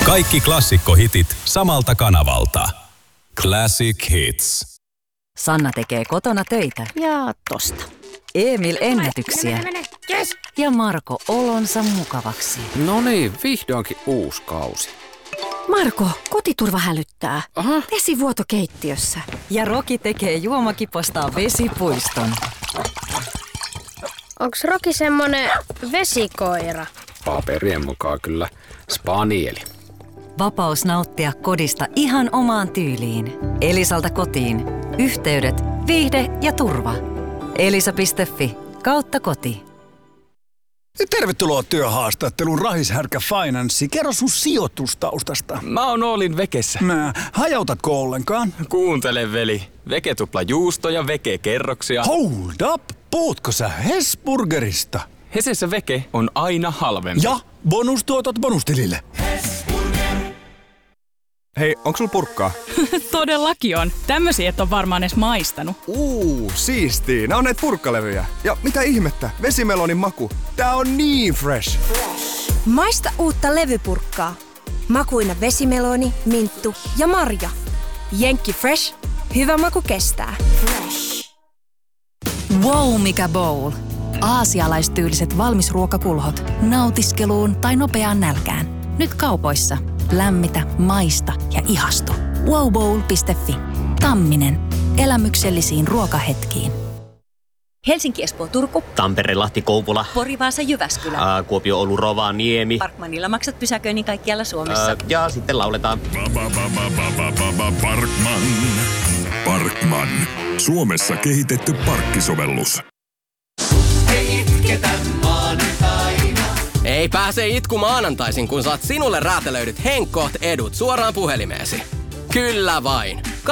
Kaikki klassikkohitit samalta kanavalta. Classic Hits. Sanna tekee kotona töitä. Ja tosta. Emil ennätyksiä. Yes. Ja Marko olonsa mukavaksi. No niin, vihdoinkin uusi kausi. Marko, kotiturva hälyttää. Aha. Vesivuoto keittiössä. Ja Roki tekee juomakipostaan vesipuiston. Onks Roki semmonen vesikoira? Paperien mukaan kyllä spanieli. Vapaus nauttia kodista ihan omaan tyyliin. Elisalta kotiin. Yhteydet, viihde ja turva. Elisa.fi/koti. Tervetuloa työhaastatteluun Rahishärkä Finance. Kerro sun sijoitustaustasta. Mä oon Oolin Vekessä. Hajautatko ollenkaan? Kuuntele, veli. Veke tupla juusto ja Veke kerroksia. Hold up! Puhutko sä Hesburgerista? Hesessä Veke on aina halvempi. Ja bonustuotot bonustilille. Hei, onks sul purkkaa? Todellakin on. Tämmösiä et on varmaan edes maistanut. Siistii. Nää on näitä purkkalevyjä. Ja mitä ihmettä? Vesimelonin maku. Tää on niin fresh. Maista uutta levypurkkaa. Makuina vesimeloni, minttu ja marja. Jenkki Fresh. Hyvä maku kestää. Wow, mikä bowl. Aasialaistyyliset valmisruokakulhot. Nautiskeluun tai nopeaan nälkään. Nyt kaupoissa. Lämmitä, maista ja ihastu. wowbowl.fi. Tamminen. Elämyksellisiin ruokahetkiin. Helsinki, Espoo, Turku. Tampere, Lahti, Kouvola. Pori, Vaasa, Jyväskylä. Kuopio, Oulu, Rovaniemi. Parkmanilla maksat pysäköinnin kaikkialla Suomessa. Ja sitten lauletaan. Parkman. Suomessa kehitetty parkkisovellus. Ei itketä maanantaina. Ei pääse itku maanantaisin, kun saat sinulle räätälöidyt Henkkoht edut suoraan puhelimeesi. Kyllä vain.